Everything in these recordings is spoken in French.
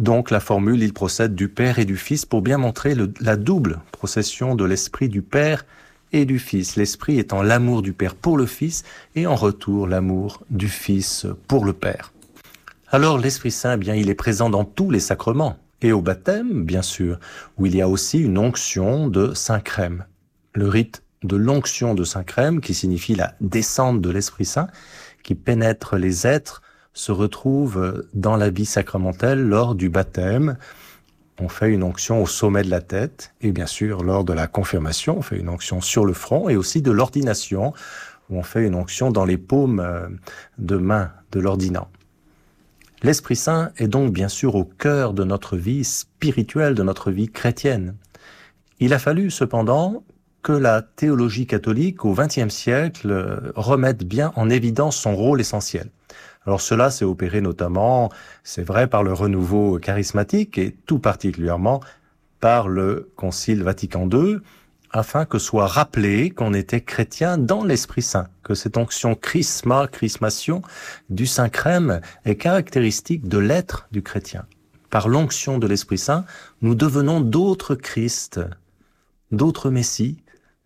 Donc la formule, il procède du Père et du Fils pour bien montrer la double procession de l'Esprit du Père et du Fils. L'Esprit étant l'amour du Père pour le Fils et en retour l'amour du Fils pour le Père. Alors l'Esprit Saint, eh bien, il est présent dans tous les sacrements et au baptême, bien sûr, où il y a aussi une onction de Saint-Crème. Le rite de l'onction de Saint-Crème, qui signifie la descente de l'Esprit Saint, qui pénètre les êtres, se retrouve dans la vie sacramentelle lors du baptême. On fait une onction au sommet de la tête et bien sûr lors de la confirmation, on fait une onction sur le front et aussi de l'ordination où on fait une onction dans les paumes de main de l'ordinant. L'Esprit Saint est donc bien sûr au cœur de notre vie spirituelle, de notre vie chrétienne. Il a fallu cependant que la théologie catholique au XXe siècle remette bien en évidence son rôle essentiel. Alors cela s'est opéré notamment, c'est vrai, par le renouveau charismatique et tout particulièrement par le Concile Vatican II, afin que soit rappelé qu'on était chrétien dans l'Esprit Saint, que cette onction chrismation du Saint-Crème est caractéristique de l'être du chrétien. Par l'onction de l'Esprit Saint, nous devenons d'autres Christ, d'autres Messie,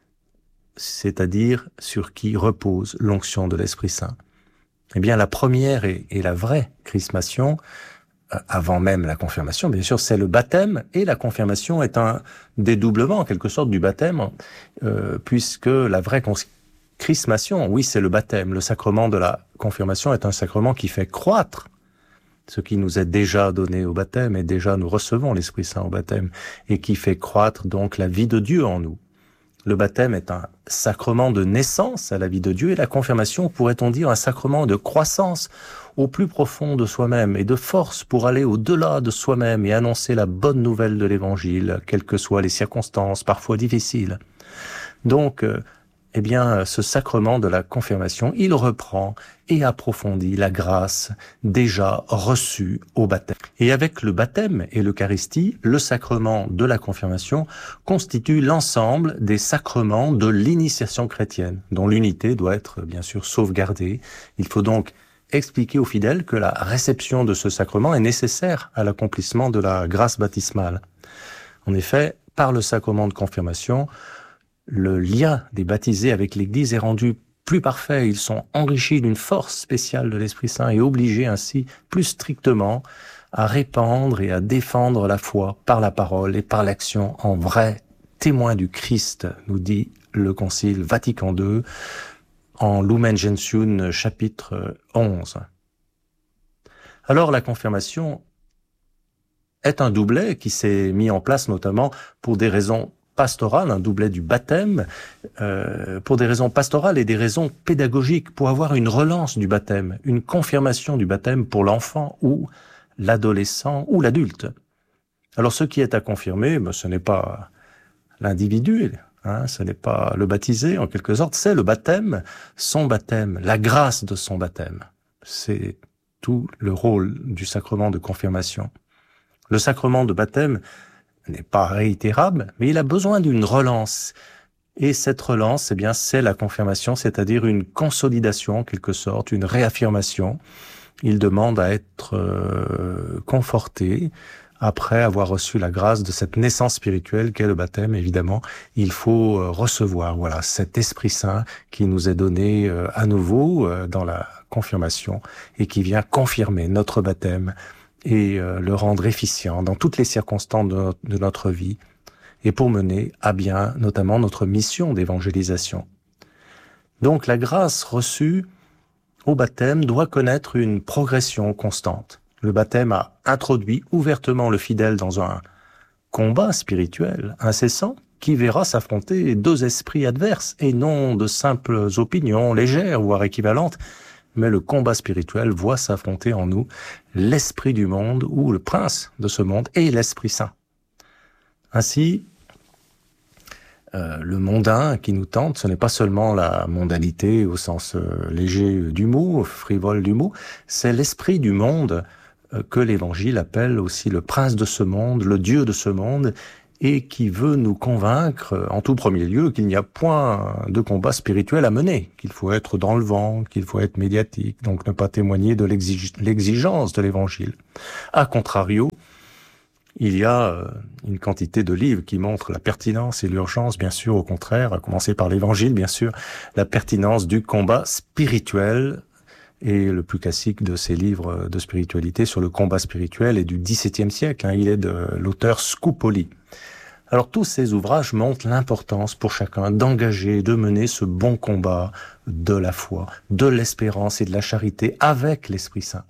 c'est-à-dire sur qui repose l'onction de l'Esprit Saint. Eh bien, la première et la vraie chrismation, avant même la confirmation, bien sûr, c'est le baptême, et la confirmation est un dédoublement, en quelque sorte, du baptême, puisque la vraie chrismation, oui, c'est le baptême. Le sacrement de la confirmation est un sacrement qui fait croître ce qui nous est déjà donné au baptême, et déjà nous recevons l'Esprit Saint au baptême, et qui fait croître donc la vie de Dieu en nous. Le baptême est un sacrement de naissance à la vie de Dieu et la confirmation, pourrait-on dire, un sacrement de croissance au plus profond de soi-même et de force pour aller au-delà de soi-même et annoncer la bonne nouvelle de l'Évangile, quelles que soient les circonstances, parfois difficiles. Donc, eh bien, ce sacrement de la confirmation, il reprend et approfondit la grâce déjà reçue au baptême. Et avec le baptême et l'Eucharistie, le sacrement de la confirmation constitue l'ensemble des sacrements de l'initiation chrétienne, dont l'unité doit être bien sûr sauvegardée. Il faut donc expliquer aux fidèles que la réception de ce sacrement est nécessaire à l'accomplissement de la grâce baptismale. En effet, par le sacrement de confirmation, le lien des baptisés avec l'Église est rendu plus parfait. Ils sont enrichis d'une force spéciale de l'Esprit Saint et obligés ainsi plus strictement à répandre et à défendre la foi par la parole et par l'action en vrai témoin du Christ, nous dit le Concile Vatican II en Lumen Gentium chapitre 11. Alors la confirmation est un doublet qui s'est mis en place notamment pour des raisons pastorales, un doublet du baptême, pour des raisons pastorales et des raisons pédagogiques, pour avoir une relance du baptême, une confirmation du baptême pour l'enfant ou l'adolescent ou l'adulte. Alors ce qui est à confirmer, ce n'est pas l'individu, ce n'est pas le baptisé en quelque sorte, c'est le baptême, son baptême, la grâce de son baptême. C'est tout le rôle du sacrement de confirmation. Le sacrement de baptême n'est pas réitérable, mais il a besoin d'une relance. Et cette relance, eh bien, c'est la confirmation, c'est-à-dire une consolidation, en quelque sorte, une réaffirmation. Il demande à être conforté après avoir reçu la grâce de cette naissance spirituelle qu'est le baptême. Évidemment, il faut recevoir, voilà, cet Esprit Saint qui nous est donné à nouveau dans la confirmation et qui vient confirmer notre baptême et le rendre efficient dans toutes les circonstances de notre vie et pour mener à bien notamment notre mission d'évangélisation. Donc la grâce reçue au baptême doit connaître une progression constante. Le baptême a introduit ouvertement le fidèle dans un combat spirituel incessant qui verra s'affronter deux esprits adverses et non de simples opinions légères voire équivalentes, mais le combat spirituel voit s'affronter en nous l'esprit du monde ou le prince de ce monde et l'Esprit Saint. Ainsi, le mondain qui nous tente, ce n'est pas seulement la mondanité au sens léger du mot, frivole du mot, c'est l'esprit du monde que l'Évangile appelle aussi le prince de ce monde, le Dieu de ce monde, et qui veut nous convaincre, en tout premier lieu, qu'il n'y a point de combat spirituel à mener, qu'il faut être dans le vent, qu'il faut être médiatique, donc ne pas témoigner de l'exigence de l'Évangile. A contrario, Il y a une quantité de livres qui montrent la pertinence et l'urgence, bien sûr, au contraire, à commencer par l'Évangile, bien sûr, la pertinence du combat spirituel. Et le plus classique de ces livres de spiritualité sur le combat spirituel est du XVIIe siècle. Il est de l'auteur Scupoli. Alors tous ces ouvrages montrent l'importance pour chacun d'engager, de mener ce bon combat de la foi, de l'espérance et de la charité avec l'Esprit Saint.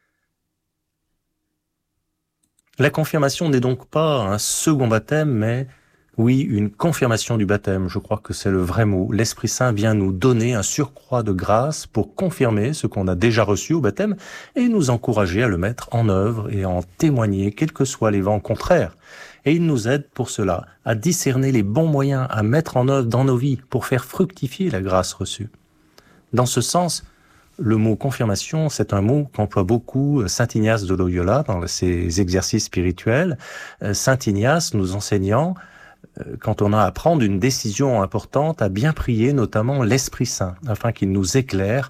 La confirmation n'est donc pas un second baptême, mais oui, une confirmation du baptême. Je crois que c'est le vrai mot. L'Esprit Saint vient nous donner un surcroît de grâce pour confirmer ce qu'on a déjà reçu au baptême et nous encourager à le mettre en œuvre et à en témoigner, quels que soient les vents contraires. Et il nous aide pour cela à discerner les bons moyens à mettre en œuvre dans nos vies pour faire fructifier la grâce reçue. Dans ce sens, le mot confirmation, c'est un mot qu'emploie beaucoup Saint Ignace de Loyola dans ses exercices spirituels. Saint Ignace nous enseignant, quand on a à prendre une décision importante, à bien prier notamment l'Esprit Saint, afin qu'il nous éclaire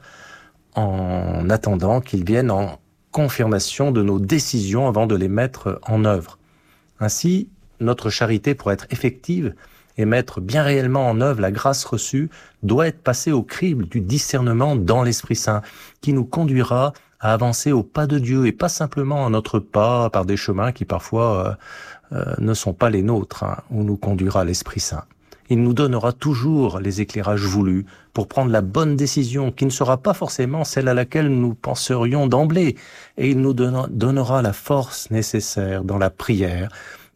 en attendant qu'il vienne en confirmation de nos décisions avant de les mettre en œuvre. Ainsi, notre charité, pour être effective et mettre bien réellement en œuvre la grâce reçue, doit être passée au crible du discernement dans l'Esprit Saint, qui nous conduira à avancer au pas de Dieu, et pas simplement à notre pas par des chemins qui parfois ne sont pas les nôtres, où nous conduira l'Esprit Saint. Il nous donnera toujours les éclairages voulus pour prendre la bonne décision, qui ne sera pas forcément celle à laquelle nous penserions d'emblée, et il nous donnera la force nécessaire dans la prière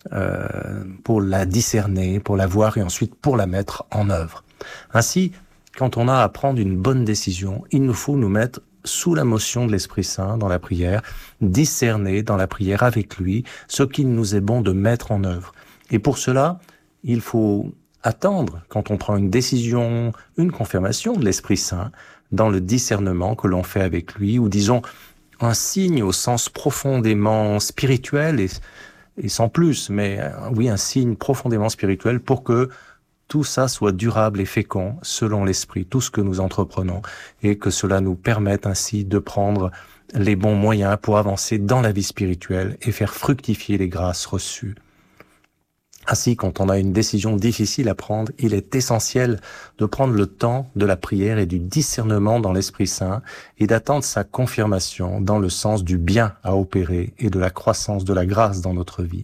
pour la discerner, pour la voir et ensuite pour la mettre en œuvre. Ainsi, quand on a à prendre une bonne décision, il nous faut nous mettre sous la motion de l'Esprit Saint dans la prière, discerner dans la prière avec lui ce qu'il nous est bon de mettre en œuvre. Et pour cela, il faut attendre, quand on prend une décision, une confirmation de l'Esprit Saint, dans le discernement que l'on fait avec lui, ou disons un signe au sens profondément spirituel et sans plus, mais oui, un signe profondément spirituel pour que tout ça soit durable et fécond selon l'Esprit, tout ce que nous entreprenons, et que cela nous permette ainsi de prendre les bons moyens pour avancer dans la vie spirituelle et faire fructifier les grâces reçues. Ainsi, quand on a une décision difficile à prendre, il est essentiel de prendre le temps de la prière et du discernement dans l'Esprit Saint et d'attendre sa confirmation dans le sens du bien à opérer et de la croissance de la grâce dans notre vie.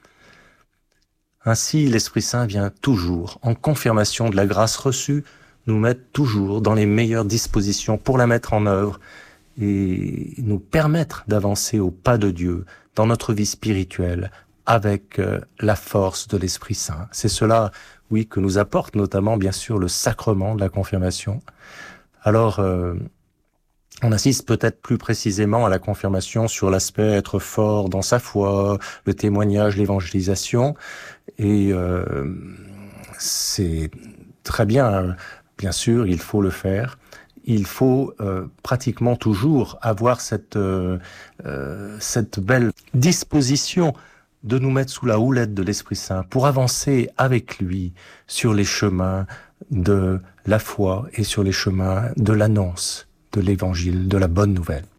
Ainsi, l'Esprit Saint vient toujours, en confirmation de la grâce reçue, nous mettre toujours dans les meilleures dispositions pour la mettre en œuvre et nous permettre d'avancer au pas de Dieu dans notre vie spirituelle avec la force de l'Esprit Saint. C'est cela, oui, que nous apporte notamment, bien sûr, le sacrement de la confirmation. Alors, on assiste peut-être plus précisément à la confirmation sur l'aspect être fort dans sa foi, le témoignage, l'évangélisation, et c'est très bien, bien sûr, il faut le faire. Il faut pratiquement toujours avoir cette belle disposition de nous mettre sous la houlette de l'Esprit Saint pour avancer avec lui sur les chemins de la foi et sur les chemins de l'annonce de l'Évangile, de la bonne nouvelle.